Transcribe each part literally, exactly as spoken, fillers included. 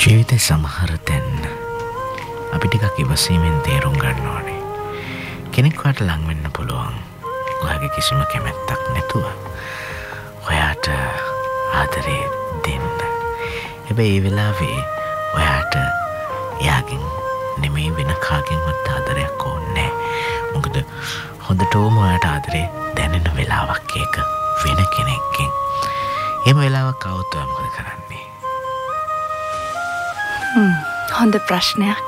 ජීවිතේ සමහර තැන් අපි ටිකක් ඉවසීමෙන් තේරුම් ගන්න ඕනේ. කෙනෙක්වට ලං වෙන්න පුළුවන්. ඔයාගේ කිසිම කැමැත්තක් නැතුව ඔයාට ආදරේ දෙන්න. හැබැයි ඒ වෙලාවේ ඔයාට එයාගෙන් නෙමෙයි වෙන කාගෙන්වත් ආදරයක් ඕනේ නැහැ. මොකද හොඳටම ඔයාට ආදරේ දැනෙන වෙලාවක් ඒක වෙන කෙනෙක්ගෙන්. එහෙම වෙලාවක් આવුත් ඔයා මොකද කරන්නේ? හ්ම් හොඳ ප්‍රශ්නයක්.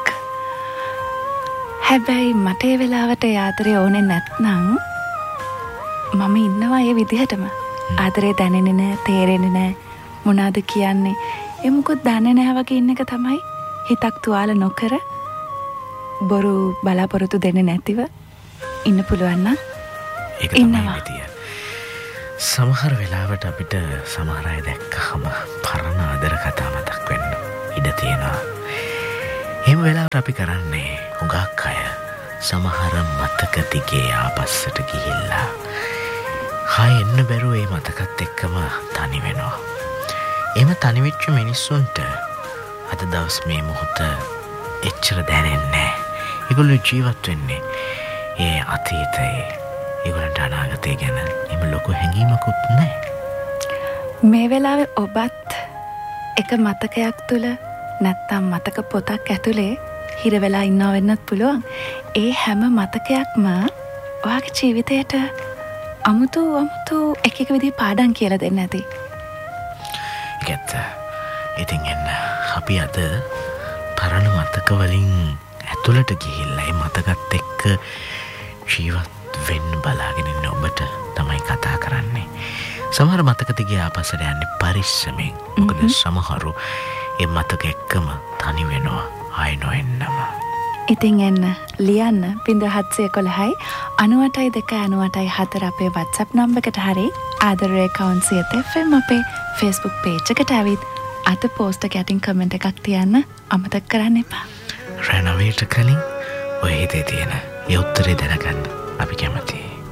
හැබැයි මට ඒ වෙලාවට ඒ ආදරේ ඕනේ නැත්නම් මම ඉන්නවා ඒ විදිහටම. ආදරේ දැනෙන්නේ නැහැ, තේරෙන්නේ නැහැ. මොනවද කියන්නේ? ඒ මොකද දන්නේ නැහැ වගේ ඉන්න එක තමයි හිතක් තුවාල නොකර බොරු බලාපොරොත්තු දෙන්නේ නැතිව ඉන්න පුළුවන් නම් ඒක තමයි විදිය. සමහර වෙලාවට අපිට සමහර අය දැක්කම පරණ ආදර කතා මතක් වෙන්න ඉඩ තියෙනවා. එහෙම වෙලාවට අපි කරන්නේ හුඟක් අය සමහර මතක දිගේ ආපස්සට ගිහිල්ලා හාය එන්න බැරුව ඒ මතකත් එක්කම තනි වෙනවා. එහෙම තනි වෙච්ච මිනිස්සුන්ට අද දවස් මේ මොහොත එච්චර දැනෙන්නේ නැහැ. ඒගොල්ලෝ ජීවත් වෙන්නේ ඒ අතීතයේ. ඒගොල්ලන්ට අනාගතය ගැන එහෙම ලොකු හැඟීමකුත් නැහැ. මේ වෙලාවේ ඔබත් එක මතකයක් තුල නැත්තම් මතක පොතක් ඇතුලේ හිර වෙලා ඉන්නවා වෙන්නත් පුළුවන්. ඒ හැම මතකයක්ම ඔයාගේ ජීවිතයට අමුතු අමුතු එක එක විදිහේ පාඩම් කියලා දෙන්න ඇති. ඒකත් ඉතින් එන්න අපි අද පරණ මතක වලින් ඇතුළට ගිහිල්ලා ඒ මතකත් එක්ක ජීවත් වෙන්න බලාගෙන ඉන්න ඔබට තමයි කතා කරන්නේ. සමහර මතක දිගේ ආපස්සට යන්නේ පරිස්සමෙන්. මොකද සමහරු ඒ මතක එක්කම තනි වෙනවා ආයි නොඑන්නම. ඉතින් එන්න ලියන්න ෆින්දහත්සිය එකොළහයි අනූඅටයි දෙකයි අනූඅටයි හතර අපේ WhatsApp නම්බරකට හරි ආදරේ කවුන්සියත් එෆ් එම් අපේ Facebook page එකට ඇවිත් අත පෝස්ට් එක යටින් කමෙන්ට් එකක් තියන්න අමතක කරන්න එපා. රැනවීට කලින් ඔය හිතේ තියෙන ඒ උත්තරේ දැනගන්න අපි කැමතියි.